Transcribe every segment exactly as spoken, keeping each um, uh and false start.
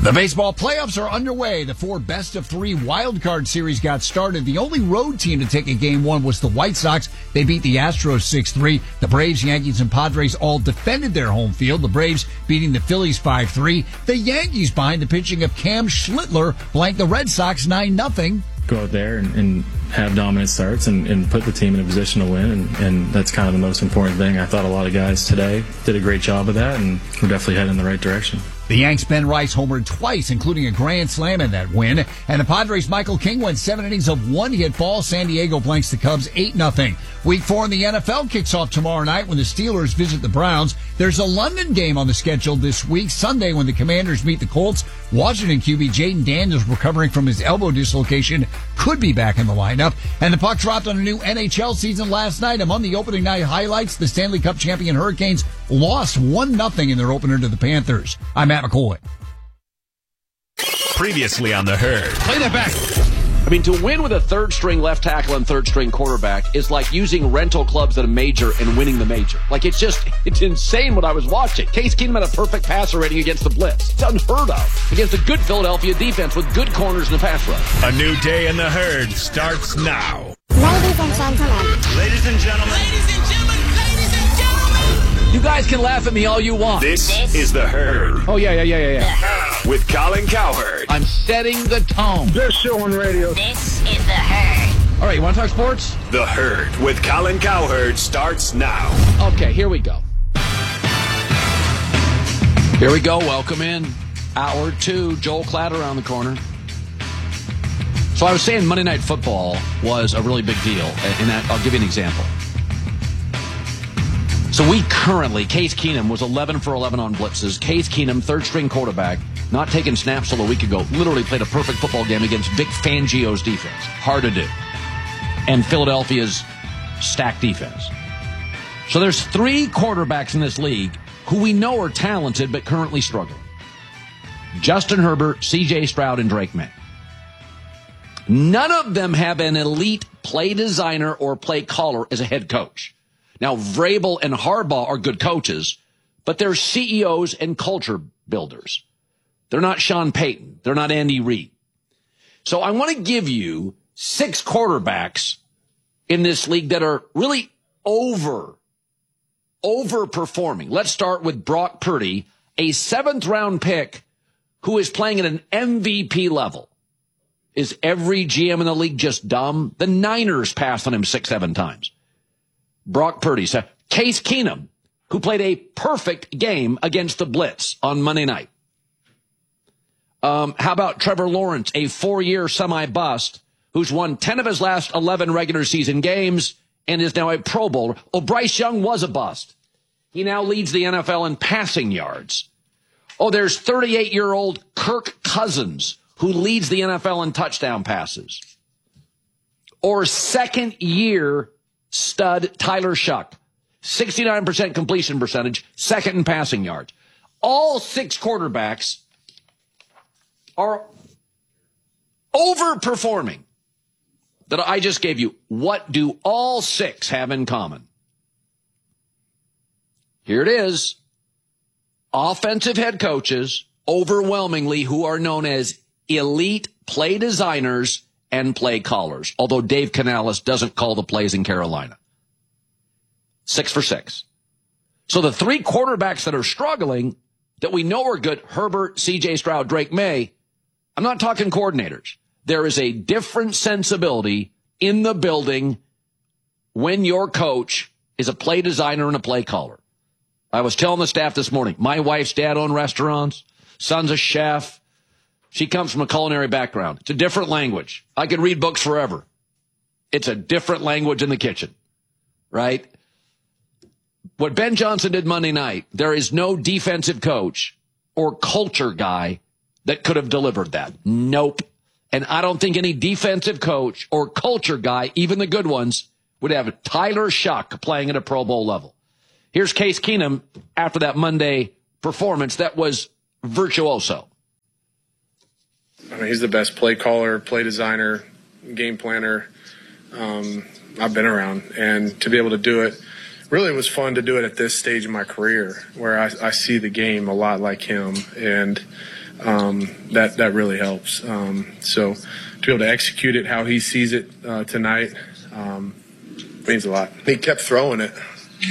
The baseball playoffs are underway. The four best-of-three wildcard series got started. The only road team to take a game one was the White Sox. They beat the Astros six three. The Braves, Yankees, and Padres all defended their home field. The Braves beating the Phillies five three. The Yankees, behind the pitching of Cam Schlittler, blanked the Red Sox nine nothing. Go out there and, and have dominant starts and, and put the team in a position to win, and, and that's kind of the most important thing. I thought a lot of guys today did a great job of that, and we're definitely heading in the right direction. The Yanks' Ben Rice homered twice, including a grand slam in that win. And the Padres' Michael King went seven innings of one-hit ball. San Diego blanks the Cubs eight nothing. Week four in the N F L kicks off tomorrow night when the Steelers visit the Browns. There's a London game on the schedule this week, Sunday, when the Commanders meet the Colts. Washington Q B Jaden Daniels, recovering from his elbow dislocation, could be back in the lineup. And the puck dropped on a new N H L season last night. Among the opening night highlights, the Stanley Cup champion Hurricanes lost one nothing in their opener to the Panthers. I'm Matt McCoy. Previously on The Herd. Play that back. I mean, to win with a third-string left tackle and third-string quarterback is like using rental clubs at a major and winning the major. Like, it's just, it's insane what I was watching. Case Keenum had a perfect passer rating against the blitz. It's unheard of. Against a good Philadelphia defense with good corners in the pass rush. A new day in The Herd starts now. Ladies and gentlemen. Ladies and gentlemen. Ladies and gentlemen. Ladies and gentlemen. You guys can laugh at me all you want. This, This is The Herd. Oh, yeah, yeah, yeah, yeah, yeah. With Colin Cowherd. I'm setting the tone. Best show on radio. This is The Herd. All right, you want to talk sports? The Herd with Colin Cowherd starts now. Okay, here we go. Here we go. Welcome in. Hour two. Joel Klatt around the corner. So I was saying Monday Night Football was a really big deal, and I'll give you an example. So we currently, Case Keenum was eleven for eleven on blitzes. Case Keenum, third-string quarterback, not taking snaps till a week ago, literally played a perfect football game against Vic Fangio's defense. Hard to do. And Philadelphia's stacked defense. So there's three quarterbacks in this league who we know are talented but currently struggling. Justin Herbert, C J Stroud, and Drake May. None of them have an elite play designer or play caller as a head coach. Now, Vrabel and Harbaugh are good coaches, but they're C E Os and culture builders. They're not Sean Payton. They're not Andy Reid. So I want to give you six quarterbacks in this league that are really over, overperforming. Let's start with Brock Purdy, a seventh round pick who is playing at an M V P level. Is every G M in the league just dumb? The Niners passed on him six, seven times. Brock Purdy. So Case Keenum, who played a perfect game against the Blitz on Monday night. Um, how about Trevor Lawrence, a four-year semi-bust, who's won ten of his last eleven regular season games and is now a Pro Bowler. Oh, Bryce Young was a bust. He now leads the N F L in passing yards. Oh, there's thirty-eight-year-old Kirk Cousins, who leads the N F L in touchdown passes. Or second-year stud Tyler Shuck, sixty-nine percent completion percentage, second in passing yards. All six quarterbacks are overperforming that I just gave you. What do all six have in common? Here it is. Offensive head coaches, overwhelmingly, who are known as elite play designers and play callers, although Dave Canales doesn't call the plays in Carolina. Six for six. So the three quarterbacks that are struggling that we know are good, Herbert, C J Stroud, Drake May, I'm not talking coordinators. There is a different sensibility in the building when your coach is a play designer and a play caller. I was telling the staff this morning, my wife's dad owned restaurants, son's a chef. She comes from a culinary background. It's a different language. I could read books forever. It's a different language in the kitchen, right? What Ben Johnson did Monday night, there is no defensive coach or culture guy that could have delivered that. Nope. And I don't think any defensive coach or culture guy, even the good ones, would have Tyler Shuck playing at a Pro Bowl level. Here's Case Keenum after that Monday performance that was virtuoso. I mean, he's the best play caller, play designer, game planner um, I've been around. And to be able to do it, really it was fun to do it at this stage of my career where I, I see the game a lot like him. And um, that that really helps. Um, so to be able to execute it how he sees it uh, tonight um, means a lot. He kept throwing it,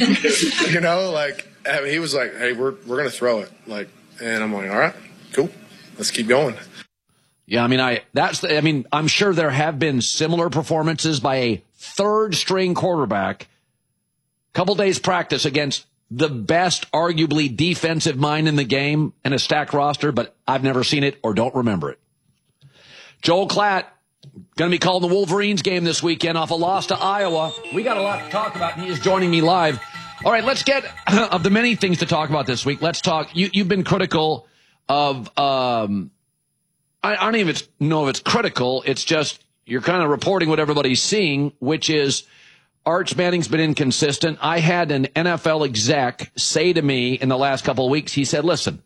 you know, like I mean, he was like, "Hey, we're we're gonna throw it," like, and I'm like, "All right, cool, let's keep going." Yeah, I mean, I that's the, I mean, I'm sure there have been similar performances by a third string quarterback. Couple days practice against the best, arguably defensive mind in the game and a stacked roster, but I've never seen it or don't remember it. Joel Klatt going to be calling the Wolverines game this weekend off a loss to Iowa. We got a lot to talk about, and he is joining me live. All right, let's get of the many things to talk about this week. Let's talk. You, you've been critical of. Um, I, I don't even know if it's critical. It's just you're kind of reporting what everybody's seeing, which is Arch Manning's been inconsistent. I had an N F L exec say to me in the last couple of weeks, he said, listen,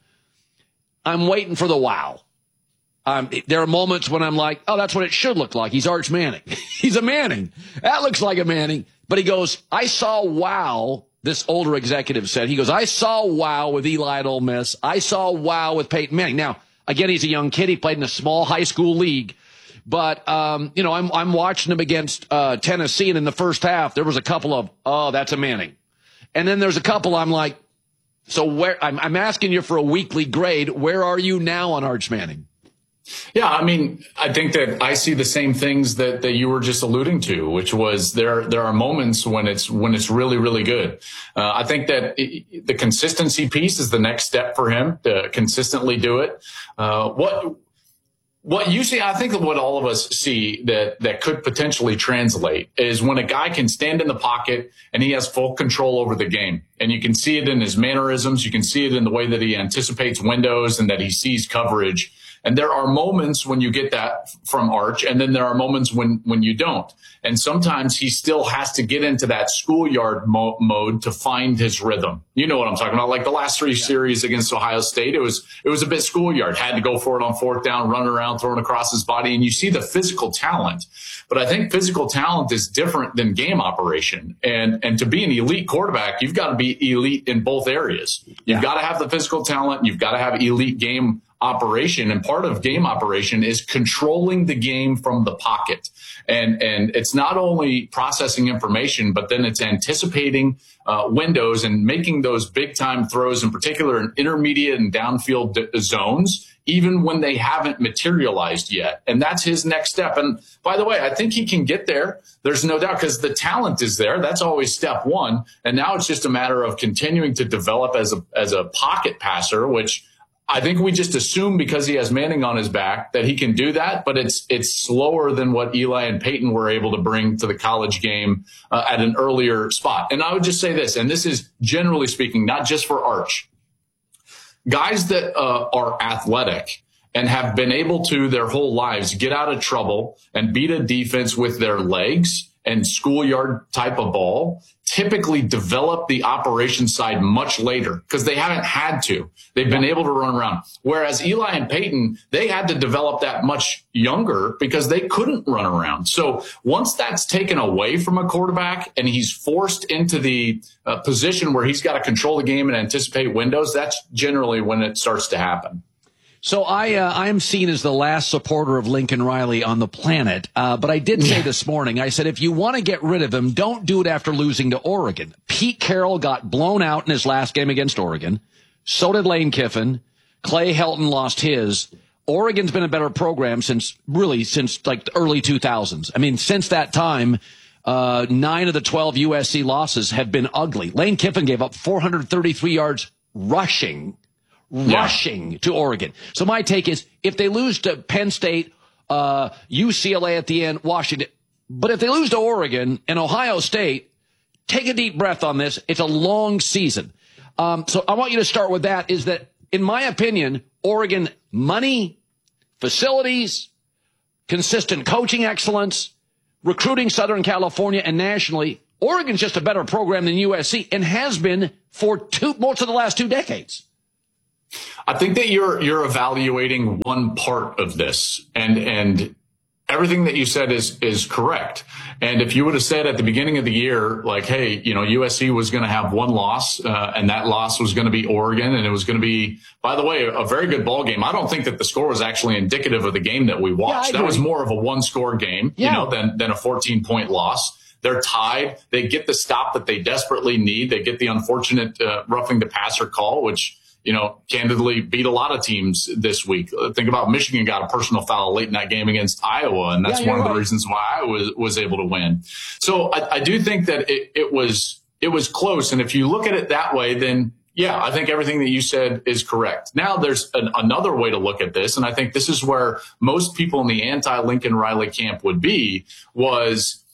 I'm waiting for the wow. Um, there are moments when I'm like, oh, that's what it should look like. He's Arch Manning. He's a Manning. That looks like a Manning. But he goes, I saw wow, this older executive said. He goes, I saw wow with Eli at Ole Miss. I saw wow with Peyton Manning. Now, again, he's a young kid. He played in a small high school league. But, um, you know, I'm, I'm watching him against, uh, Tennessee. And in the first half, there was a couple of, oh, that's a Manning. And then there's a couple I'm like, so where, I'm, I'm asking you for a weekly grade. Where are you now on Arch Manning? Yeah, I mean, I think that I see the same things that, that you were just alluding to, which was there, there are moments when it's, when it's really, really good. Uh, I think that it, the consistency piece is the next step for him to consistently do it. Uh, what, What you see, I think what all of us see that, that could potentially translate is when a guy can stand in the pocket and he has full control over the game. And you can see it in his mannerisms. You can see it in the way that he anticipates windows and that he sees coverage. And there are moments when you get that from Arch, and then there are moments when, when you don't. And sometimes he still has to get into that schoolyard mo- mode to find his rhythm. You know what I'm talking about? Like the last three yeah. series against Ohio State, it was, it was a bit schoolyard. Had to go for it on fourth down, run around, throwing across his body. And you see the physical talent. But I think physical talent is different than game operation. And, and to be an elite quarterback, you've got to be elite in both areas. You've yeah. got to have the physical talent. You've got to have elite game operation. And part of game operation is controlling the game from the pocket. And, and it's not only processing information, but then it's anticipating uh, windows and making those big time throws, in particular in intermediate and downfield d- zones, even when they haven't materialized yet. And that's his next step. And by the way, I think he can get there. There's no doubt, because the talent is there. That's always step one. And now it's just a matter of continuing to develop as a, as a pocket passer, which I think we just assume because he has Manning on his back that he can do that, but it's it's slower than what Eli and Peyton were able to bring to the college game uh, at an earlier spot. And I would just say this, and this is generally speaking, not just for Arch. Guys that uh, are athletic and have been able to their whole lives get out of trouble and beat a defense with their legs and schoolyard type of ball typically develop the operation side much later because they haven't had to. They've been able to run around. Whereas Eli and Peyton, they had to develop that much younger because they couldn't run around. So once that's taken away from a quarterback and he's forced into the uh, position where he's got to control the game and anticipate windows, that's generally when it starts to happen. So I uh, I am seen as the last supporter of Lincoln Riley on the planet, uh, but I did say this morning, I said, if you want to get rid of him, don't do it after losing to Oregon. Pete Carroll got blown out in his last game against Oregon. So did Lane Kiffin. Clay Helton lost his. Oregon's been a better program since, really, since like the early two thousands. I mean, since that time, uh, nine of the twelve U S C losses have been ugly. Lane Kiffin gave up four hundred thirty-three yards rushing. rushing yeah. to Oregon. So my take is if they lose to Penn State, uh, U C L A at the end, Washington, but if they lose to Oregon and Ohio State, take a deep breath on this. It's a long season. Um, so I want you to start with that is that, in my opinion, Oregon money, facilities, consistent coaching excellence, recruiting Southern California and nationally, Oregon's just a better program than U S C and has been for two, most of the last two decades. I think that you're you're evaluating one part of this, and and everything that you said is, is correct. And if you would have said at the beginning of the year, like, hey, you know, U S C was going to have one loss, uh, and that loss was going to be Oregon, and it was going to be, by the way, a very good ball game. I don't think that the score was actually indicative of the game that we watched. Yeah, that was more of a one score game, yeah. you know, than, than a fourteen point loss. They're tied. They get the stop that they desperately need. They get the unfortunate, uh, roughing the passer call, which, you know, candidly beat a lot of teams this week. Think about Michigan got a personal foul late in that game against Iowa, and that's yeah, one of right. the reasons why I was, was able to win. So I, I do think that it, it was, it was close. And if you look at it that way, then yeah, I think everything that you said is correct. Now there's an, another way to look at this. And I think this is where most people in the anti-Lincoln Riley camp would be, was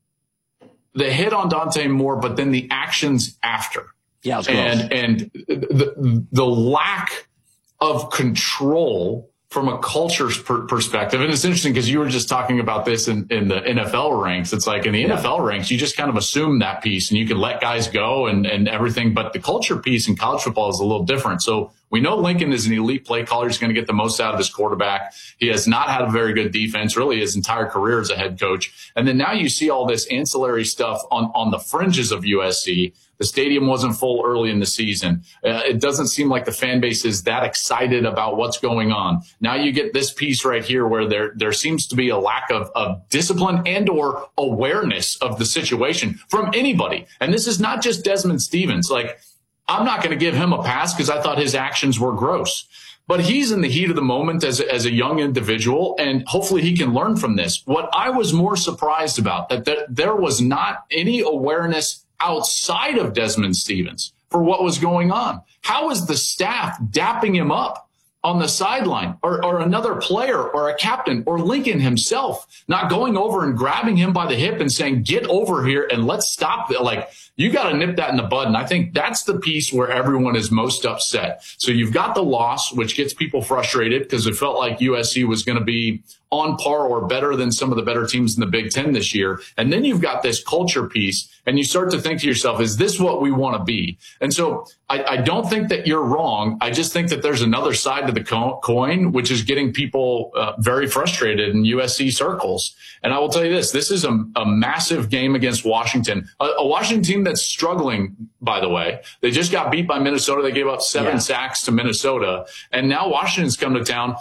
the hit on Dante Moore, but then the actions after. Yeah, it was and and the the lack of control from a culture's per- perspective. And it's interesting because you were just talking about this in, in the N F L ranks. It's like in the yeah. N F L ranks, you just kind of assume that piece and you can let guys go and, and everything. But the culture piece in college football is a little different. So we know Lincoln is an elite play caller. He's going to get the most out of his quarterback. He has not had a very good defense, really his entire career as a head coach. And then now you see all this ancillary stuff on, on the fringes of U S C. The stadium wasn't full early in the season. Uh, it doesn't seem like the fan base is that excited about what's going on. Now you get this piece right here where there, there seems to be a lack of, of discipline and or awareness of the situation from anybody. And this is not just Desmond Stevens. Like, I'm not going to give him a pass because I thought his actions were gross. But he's in the heat of the moment as a, as a young individual, and hopefully he can learn from this. What I was more surprised about, that there, there was not any awareness outside of Desmond Stevens for what was going on. How is the staff dapping him up on the sideline, or, or another player or a captain or Lincoln himself not going over and grabbing him by the hip and saying, get over here and let's stop it? Like, you got to nip that in the bud. And I think that's the piece where everyone is most upset. So you've got the loss, which gets people frustrated because it felt like U S C was going to be on par or better than some of the better teams in the Big Ten this year. And then you've got this culture piece, and you start to think to yourself, is this what we want to be? And so I, I don't think that you're wrong. I just think that there's another side to the co- coin, which is getting people uh, very frustrated in U S C circles. And I will tell you this, this is a, a massive game against Washington, a, a Washington team that's struggling, by the way. They just got beat by Minnesota. They gave up seven yeah. sacks to Minnesota. And now Washington's come to town.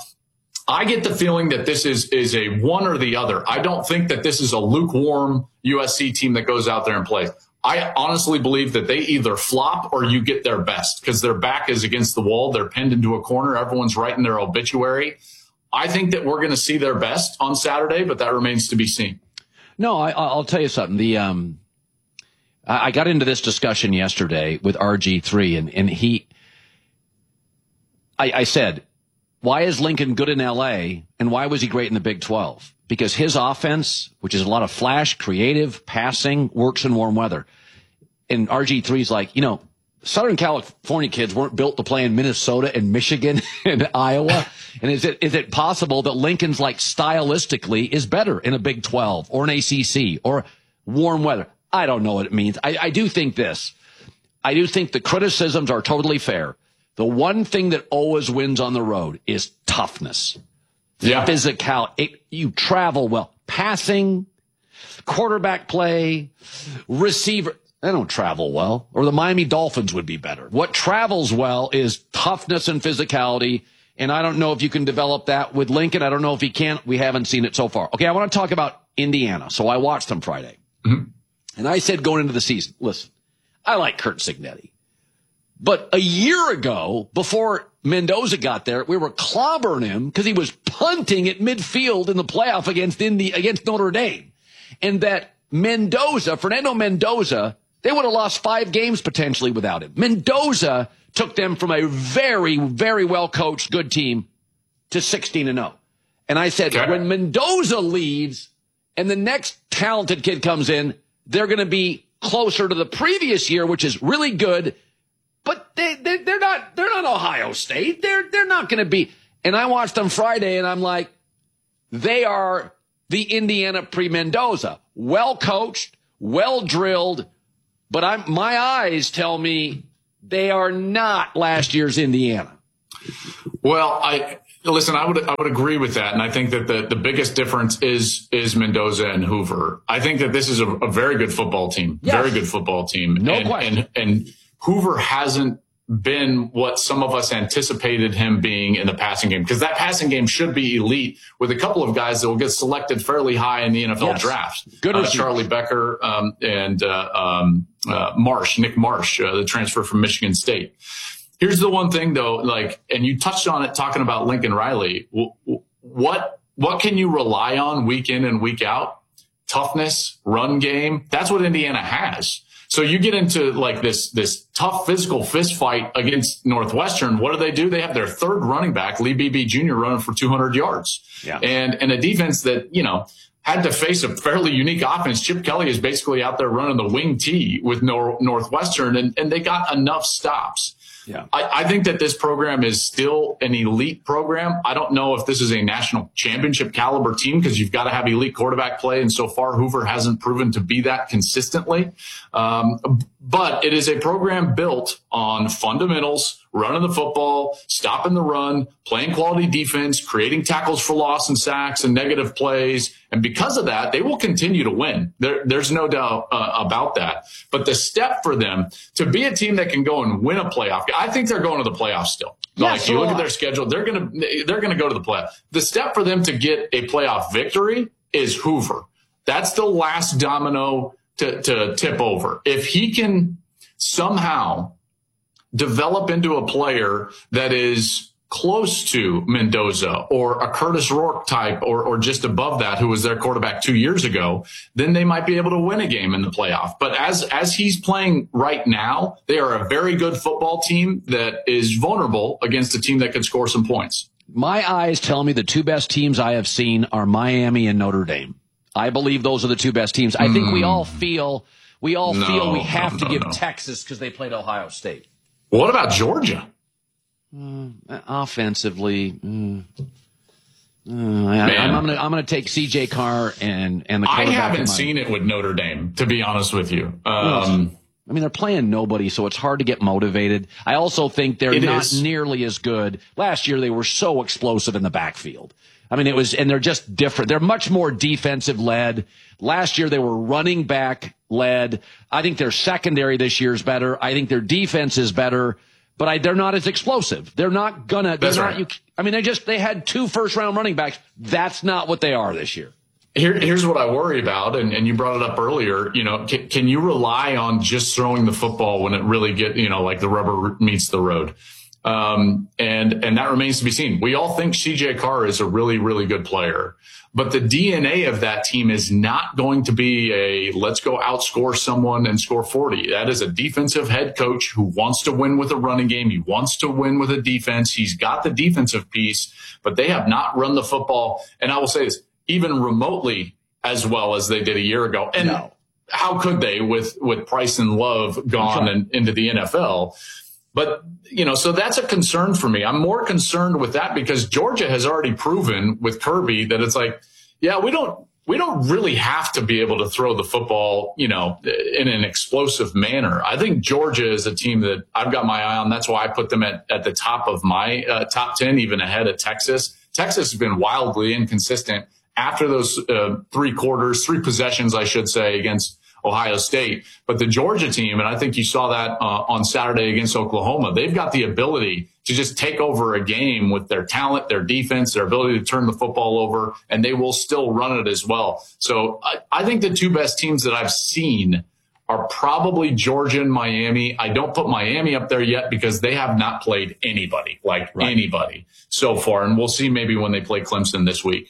I get the feeling that this is, is a one or the other. I don't think that this is a lukewarm U S C team that goes out there and plays. I honestly believe that they either flop or you get their best because their back is against the wall. They're pinned into a corner. Everyone's writing their obituary. I think that we're going to see their best on Saturday, but that remains to be seen. No, I, I'll tell you something. The, um, I got into this discussion yesterday with R G three, and, and he, I, I said, why is Lincoln good in L A, and why was he great in the Big twelve? Because his offense, which is a lot of flash, creative, passing, works in warm weather. And R G three's like, you know, Southern California kids weren't built to play in Minnesota and Michigan and Iowa. And is it is it possible that Lincoln's, like, stylistically is better in a Big twelve or an A C C or warm weather? I don't know what it means. I, I do think this. I do think the criticisms are totally fair. The one thing that always wins on the road is toughness. Yeah. Physical. It, you travel well. Passing, quarterback play, receiver. They don't travel well. Or the Miami Dolphins would be better. What travels well is toughness and physicality. And I don't know if you can develop that with Lincoln. I don't know if he can. We haven't seen it so far. Okay, I want to talk about Indiana. So I watched them Friday. Mm-hmm. And I said going into the season, listen, I like Curt Cignetti. But a year ago, before Mendoza got there, we were clobbering him because he was punting at midfield in the playoff against Indy, against Notre Dame. And that Mendoza, Fernando Mendoza, they would have lost five games potentially without him. Mendoza took them from a very, very well-coached good team to sixteen and oh. And I said, okay, when Mendoza leaves and the next talented kid comes in, they're going to be closer to the previous year, which is really good. But they, they, they're not, they're not Ohio State. They're, they're not going to be. And I watched them Friday and I'm like, they are the Indiana pre-Mendoza. Well coached, well drilled, but I'm, my eyes tell me they are not last year's Indiana. Well, I, Listen, I would I would agree with that, and I think that the, the biggest difference is is Mendoza and Hoover. I think that this is a, a very good football team, yes. very good football team. No and, question. And, and Hoover hasn't been what some of us anticipated him being in the passing game, because that passing game should be elite with a couple of guys that will get selected fairly high in the N F L yes. draft. Good uh, Charlie Becker um, and uh, um, uh, Marsh, Nick Marsh, uh, the transfer from Michigan State. Here's the one thing, though, like, and you touched on it talking about Lincoln Riley. What what can you rely on week in and week out? Toughness, run game. That's what Indiana has. So you get into like this this tough physical fist fight against Northwestern. What do they do? They have their third running back, Lee Beebe Junior, running for two hundred yards. Yeah. And and a defense that, you know, had to face a fairly unique offense. Chip Kelly is basically out there running the wing tee with Nor- Northwestern, and, and they got enough stops. Yeah. I, I think that this program is still an elite program. I don't know if this is a national championship caliber team, because you've got to have elite quarterback play. And so far, Hoover hasn't proven to be that consistently. Um, but it is a program built on fundamentals, running the football, stopping the run, playing quality defense, creating tackles for loss and sacks and negative plays. And because of that, they will continue to win. There, there's no doubt uh, about that. But the step for them to be a team that can go and win a playoff, I think they're going to the playoffs still. Yeah, like so you look I. at their schedule, they're going to they're going to go to the playoff. The step for them to get a playoff victory is Hoover. That's the last domino to, to tip over. If he can somehow develop into a player that is close to Mendoza or a Curtis Rourke type, or, or just above that, who was their quarterback two years ago, then they might be able to win a game in the playoff. But as, as he's playing right now, they are a very good football team that is vulnerable against a team that could score some points. My eyes tell me the two best teams I have seen are Miami and Notre Dame. I believe those are the two best teams. I think we all feel, we all No, feel we have no, to no, give no. Texas because they played Ohio State. What about Georgia? Uh, offensively, mm, uh, I, I'm, I'm going to I'm going to take C J Carr and and the. I quarterback haven't in my- seen it with Notre Dame, to be honest with you. Um, I mean, they're playing nobody, so it's hard to get motivated. I also think they're It not is. nearly as good. Last year, they were so explosive in the backfield. I mean, it was, and they're just different. They're much more defensive led. Last year, they were running back led. I think their secondary this year is better. I think their defense is better, but I, they're not as explosive. They're not gonna, they're That's not, right. you, I mean, they just, they had two first round running backs. That's not what they are this year. Here, here's what I worry about, and, and you brought it up earlier. You know, can, can you rely on just throwing the football when it really get, you know, like the rubber meets the road? Um, and, and that remains to be seen. We all think C J Carr is a really, really good player, but the D N A of that team is not going to be a let's go outscore someone and score forty. That is a defensive head coach who wants to win with a running game. He wants to win with a defense. He's got the defensive piece, but they have not run the football. And I will say this, even remotely as well as they did a year ago. And No. how could they with, with Price and Love gone and into the N F L? But, you know, so that's a concern for me. I'm more concerned with that because Georgia has already proven with Kirby that it's like, yeah, we don't, we don't really have to be able to throw the football, you know, in an explosive manner. I think Georgia is a team that I've got my eye on. That's why I put them at, at the top of my uh, top ten, even ahead of Texas. Texas has been wildly inconsistent after those uh, three quarters, three possessions, I should say, against Ohio State. But the Georgia team, and I think you saw that uh, on Saturday against Oklahoma, they've got the ability to just take over a game with their talent, their defense, their ability to turn the football over, and they will still run it as well. So I, I think the two best teams that I've seen are probably Georgia and Miami. I don't put Miami up there yet because they have not played anybody, like Right. anybody so far. And we'll see maybe when they play Clemson this week.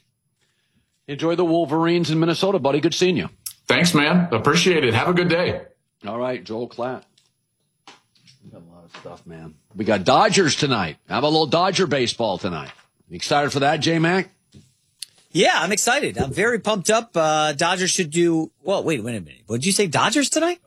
Enjoy the Wolverines in Minnesota, buddy. Good seeing you. Thanks, man. Appreciate it. Have a good day. All right, Joel Klatt. We got a lot of stuff, man. We got Dodgers tonight. Have a little Dodger baseball tonight. You excited for that, J-Mac? Yeah, I'm excited. I'm very pumped up. Uh, Dodgers should do, well, wait, wait a minute. What did you say, Dodgers tonight?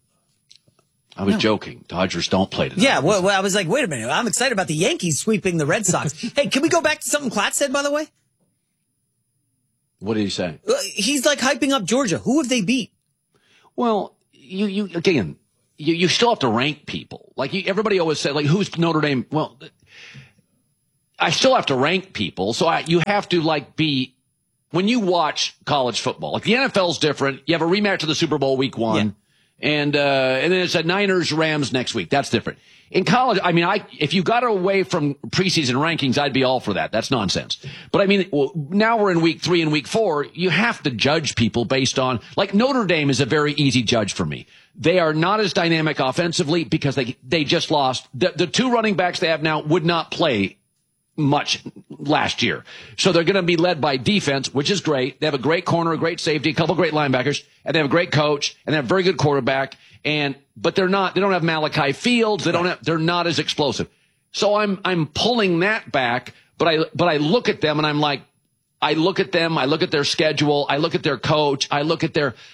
I was No. joking. Dodgers don't play tonight. Yeah, well, well, I was like, wait a minute. I'm excited about the Yankees sweeping the Red Sox. Hey, can we go back to something Klatt said, by the way? What did he say? Uh, He's like hyping up Georgia. Who have they beat? Well, you, you, again, you, you still have to rank people. Like you, everybody always said, like, who's Notre Dame? Well, I still have to rank people. So I, you have to like be, when you watch college football, like the N F L's different. You have a rematch of the Super Bowl week one. Yeah. And, uh, and then it's a Niners Rams next week. That's different. In college, I mean, I, if you got away from preseason rankings, I'd be all for that. That's nonsense. But I mean, well, now we're in week three and week four. You have to judge people based on, like Notre Dame is a very easy judge for me. They are not as dynamic offensively because they, they just lost. The, the two running backs they have now would not play much last year. So they're going to be led by defense, which is great. They have a great corner, a great safety, a couple great linebackers, and they have a great coach, and they have a very good quarterback. And, but they're not, they don't have Malachi Fields. They don't have, they're not as explosive. So I'm, I'm pulling that back, but I, but I look at them and I'm like, I look at them, I look at their schedule, I look at their coach, I look at their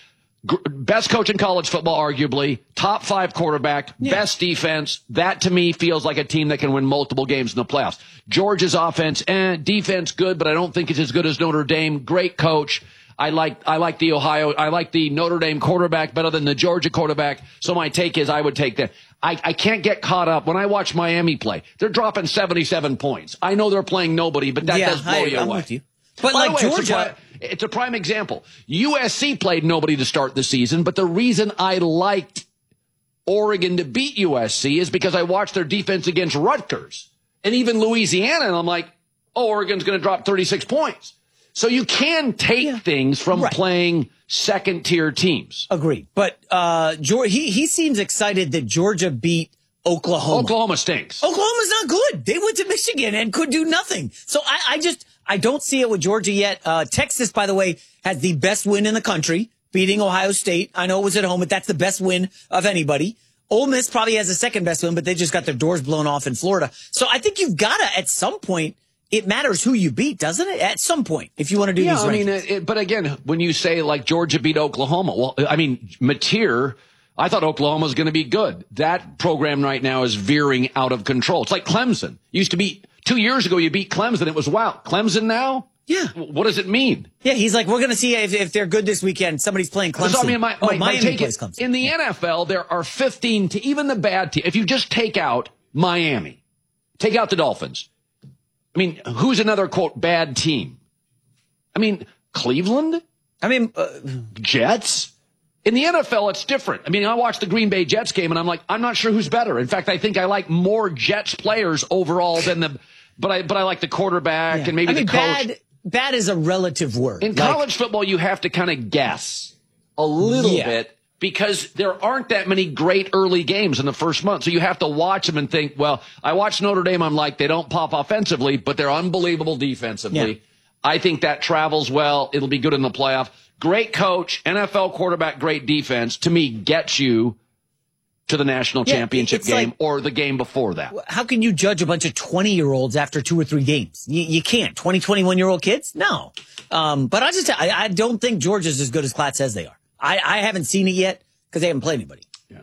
best coach in college football, arguably, top five quarterback, yeah. best defense. That to me feels like a team that can win multiple games in the playoffs. Georgia's offense, eh, defense good, but I don't think it's as good as Notre Dame. Great coach. I like, I like the Ohio, I like the Notre Dame quarterback better than the Georgia quarterback. So my take is I would take that. I, I can't get caught up when I watch Miami play. They're dropping seventy-seven points. I know they're playing nobody, but that yeah, does blow I, you I'm away. With you. But By like way, Georgia. It's a, prime, it's a prime example. U S C played nobody to start the season, but the reason I liked Oregon to beat U S C is because I watched their defense against Rutgers and even Louisiana, and I'm like, oh, Oregon's going to drop thirty-six points. So you can take yeah. things from right. playing second-tier teams. Agreed. But uh, Georgia, he, he seems excited that Georgia beat Oklahoma. Oklahoma stinks. Oklahoma's not good. They went to Michigan and could do nothing. So I, I just, I don't see it with Georgia yet. Uh, Texas, by the way, has the best win in the country, beating Ohio State. I know it was at home, but that's the best win of anybody. Ole Miss probably has the second best win, but they just got their doors blown off in Florida. So I think you've got to, at some point, it matters who you beat, doesn't it? At some point, if you want to do yeah, these rankings. I mean, it, it, but again, when you say like Georgia beat Oklahoma, well, I mean, Mateer, I thought Oklahoma was going to be good. That program right now is veering out of control. It's like Clemson. Used to be, two years ago, you beat Clemson. It was, wow, Clemson now? Yeah. What does it mean? Yeah, he's like, we're going to see if, if they're good this weekend. Somebody's playing Clemson. So, I mean, my, oh, my, my Miami take plays is, Clemson. in the N F L, there are fifteen to even the bad team. If you just take out Miami, take out the Dolphins. I mean, who's another, quote, bad team? I mean, Cleveland? I mean, uh, Jets? In the N F L, it's different. I mean, I watched the Green Bay Jets game, and I'm like, I'm not sure who's better. In fact, I think I like more Jets players overall than the, but I, but I like the quarterback yeah. and maybe I mean, the coach. Bad, bad is a relative word. In like, college football, you have to kind of guess a little yeah. bit because there aren't that many great early games in the first month. So you have to watch them and think, well, I watched Notre Dame. I'm like, they don't pop offensively, but they're unbelievable defensively. Yeah. I think that travels well. It'll be good in the playoff. Great coach, N F L quarterback, great defense, to me, gets you to the national yeah, championship game like, or the game before that. How can you judge a bunch of twenty-year-olds after two or three games? You, you can't. twenty, twenty-one-year-old kids? No. Um, but I just, I, I don't think Georgia's as good as Klatt says they are. I, I haven't seen it yet because they haven't played anybody. Yeah.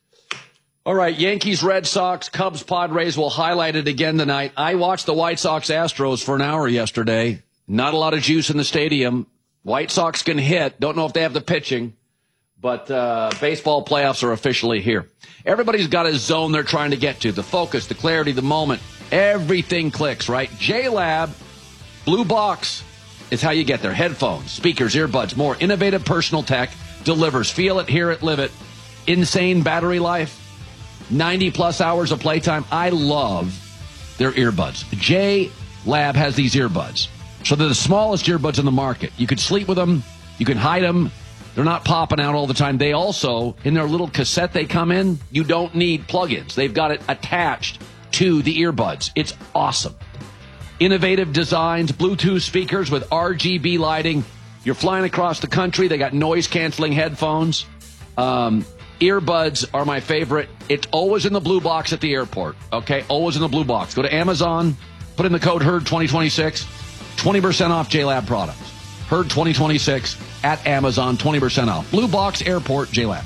All right, Yankees, Red Sox, Cubs, Padres will highlight it again tonight. I watched the White Sox Astros for an hour yesterday. Not a lot of juice in the stadium. White Sox can hit. Don't know if they have the pitching, but uh, baseball playoffs are officially here. Everybody's got a zone they're trying to get to. The focus, the clarity, the moment. Everything clicks, right? J-Lab, Blue Box is how you get there. Headphones, speakers, earbuds, more innovative personal tech delivers. Feel it, hear it, live it. Insane battery life. ninety plus hours of playtime. I love their earbuds. J-Lab has these earbuds. So they're the smallest earbuds in the market. You can sleep with them. You can hide them. They're not popping out all the time. They also, in their little cassette they come in, you don't need plugins. They've got it attached to the earbuds. It's awesome. Innovative designs, Bluetooth speakers with R G B lighting. You're flying across the country. They got noise-canceling headphones. Um, earbuds are my favorite. It's always in the blue box at the airport, okay? Always in the blue box. Go to Amazon, put in the code HERD twenty twenty-six. twenty percent off J-Lab products. Herd twenty twenty-six at Amazon, twenty percent off. Blue Box Airport, J-Lab.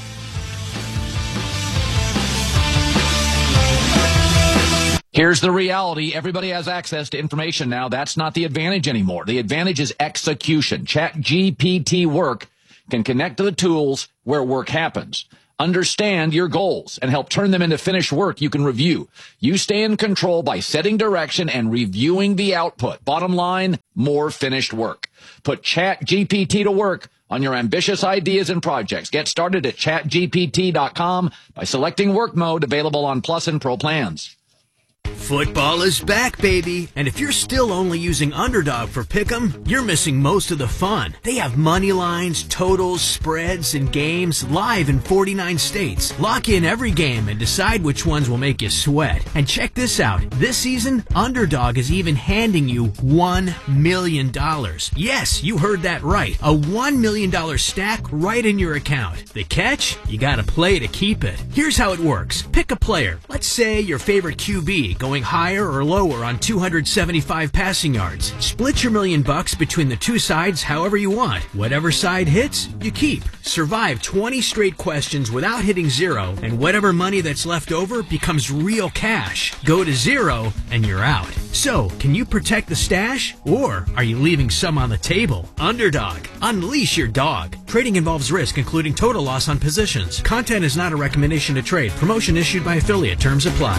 Here's the reality. Everybody has access to information now. That's not the advantage anymore. The advantage is execution. ChatGPT Work can connect to the tools where work happens. understand your goals and help turn them into finished work you can review. You stay in control by setting direction and reviewing the output. Bottom line, more finished work. Put ChatGPT to work on your ambitious ideas and projects. Get started at chat G P T dot com by selecting work mode, available on Plus and Pro plans. Football is back, baby. And if you're still only using Underdog for Pick'em, you're missing most of the fun. They have money lines, totals, spreads, and games live in forty-nine states. Lock in every game and decide which ones will make you sweat. And check this out. This season, Underdog is even handing you one million dollars. Yes, you heard that right. A one million dollars stack right in your account. The catch? You gotta play to keep it. Here's how it works. Pick a player. Let's say your favorite Q B, going higher or lower on two hundred seventy-five passing yards. Split your million bucks between the two sides however you want. Whatever side hits, you keep. Survive twenty straight questions without hitting zero, and whatever money that's left over becomes real cash. Go to zero, and you're out. So, can you protect the stash, or are you leaving some on the table? Underdog. Unleash your dog. Trading involves risk, including total loss on positions. Content is not a recommendation to trade. Promotion issued by affiliate. Terms apply.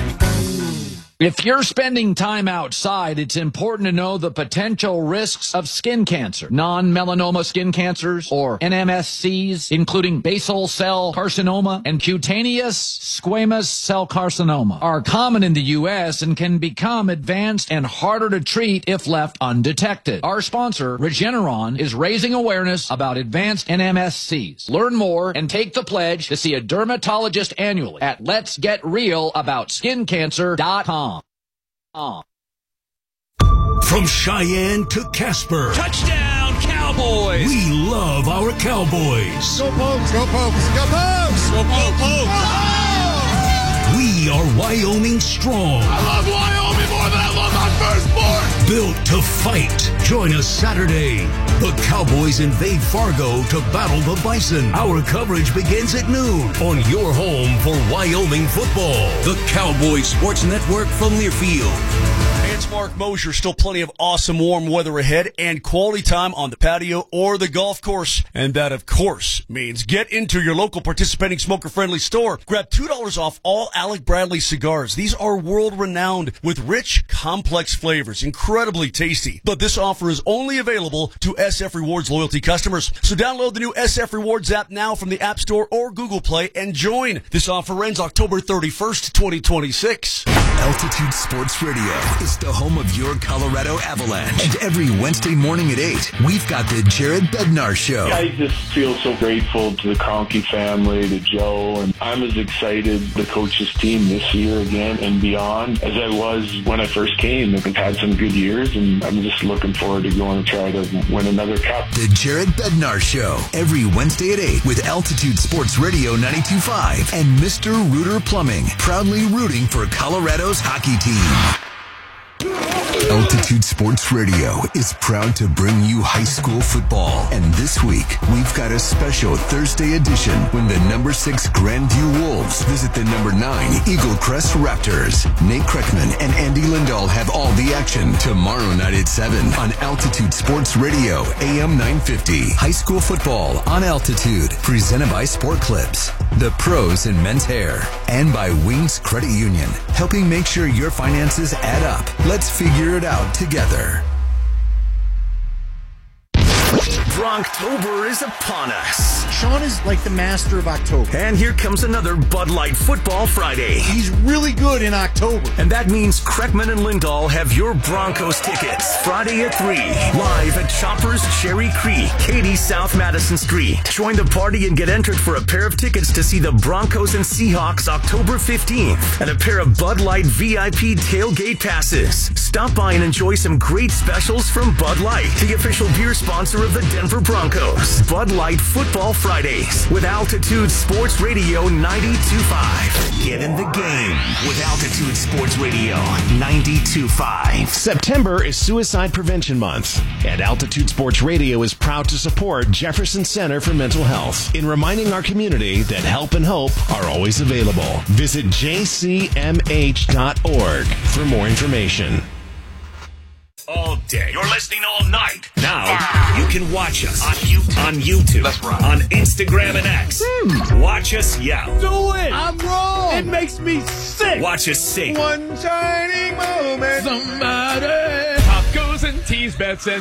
If you're spending time outside, it's important to know the potential risks of skin cancer. Non-melanoma skin cancers, or N M S Cs, including basal cell carcinoma and cutaneous squamous cell carcinoma, are common in the U S and can become advanced and harder to treat if left undetected. Our sponsor, Regeneron, is raising awareness about advanced N M S Cs. Learn more and take the pledge to see a dermatologist annually at lets get real about skin cancer dot com. Uh. From Cheyenne to Casper. Touchdown, Cowboys! We love our Cowboys. Go Pokes, go Pokes, go Pokes! Go Pokes! We are Wyoming strong. I love Wyoming more than I love my firstborn! Built to fight. Join us Saturday. The Cowboys invade Fargo to battle the Bison. Our coverage begins at noon on your home for Wyoming football. The Cowboys Sports Network from Learfield. Hey, it's Mark Mosier. Still plenty of awesome warm weather ahead and quality time on the patio or the golf course. And that, of course, means get into your local participating smoker-friendly store. Grab two dollars off all Alec Bradley cigars. These are world-renowned with rich, complex flavors. Incredibly tasty. But this offer is only available to S F Rewards loyalty customers. So download the new S F Rewards app now from the App Store or Google Play and join. This offer ends October thirty-first, twenty twenty-six. Altitude Sports Radio is the home of your Colorado Avalanche. And every Wednesday morning at eight, we've got the Jared Bednar Show. I just feel so grateful to the Kroenke family, to Joe, and I'm as excited the coaches team this year again and beyond as I was when I first came. I've had some good years, and I'm just looking forward to going to try to win another cup. The Jared Bednar Show, every Wednesday at eight with Altitude Sports Radio ninety-two point five and Mister Rooter Plumbing, proudly rooting for Colorado's hockey team. Altitude Sports Radio is proud to bring you high school football. And this week, we've got a special Thursday edition when the number six Grandview Wolves visit the number nine Eagle Crest Raptors. Nate Kreckman and Andy Lindahl have all the action tomorrow night at seven on Altitude Sports Radio, A M nine fifty. High school football on Altitude, presented by Sport Clips, the pros in men's hair, and by Wings Credit Union, helping make sure your finances add up. Let's figure it out together. Bronctober is upon us. Sean is like the master of October. And here comes another Bud Light Football Friday. He's really good in October. And that means Kreckman and Lindahl have your Broncos tickets. Friday at three, live at Choppers Cherry Creek, Katy, South Madison Street. Join the party and get entered for a pair of tickets to see the Broncos and Seahawks October fifteenth. And a pair of Bud Light V I P tailgate passes. Stop by and enjoy some great specials from Bud Light, the official beer sponsor of the Denver Broncos. Bud Light Football Fridays with Altitude Sports Radio ninety-two point five. Get in the game with Altitude Sports Radio ninety-two point five. September is Suicide Prevention Month, and Altitude Sports Radio is proud to support Jefferson Center for Mental Health in reminding our community that help and hope are always available. Visit j c m h dot org for more information. all day. You're listening all night. Now you can watch us on YouTube, on, YouTube, That's right. on Instagram and X. Hmm. Watch us yell. Do it. I'm wrong. It makes me sick. Watch us sing. One shining moment. Somebody. Pop goes and tease bets and